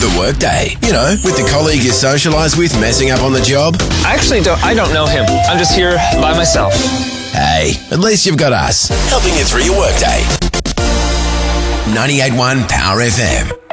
the workday. You know, with the colleague you socialise with messing up on the job. I don't know him. I'm just here by myself. Hey, at least you've got us, helping you through your workday. 98.1 Power FM.